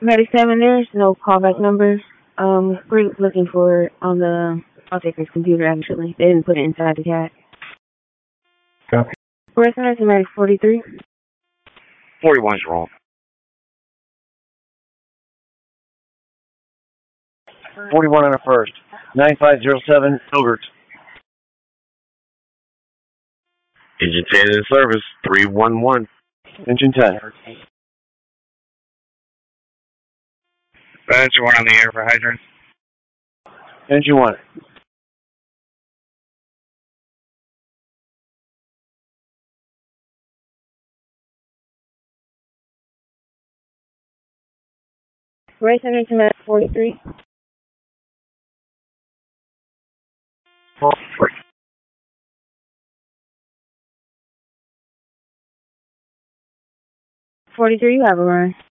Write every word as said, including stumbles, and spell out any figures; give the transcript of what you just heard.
ninety-seven, there's no callback number. Um, we're looking for it on the call taker's computer, actually. They didn't put it inside the cat. Copy. Resident is forty-three. forty-one's wrong. forty-one on the first. nine five zero seven, Hilbert. Engine ten in service, three one one. Engine ten. Engine one on the air for hydrant. Engine one. Resident is forty-three. forty-three, you have a run.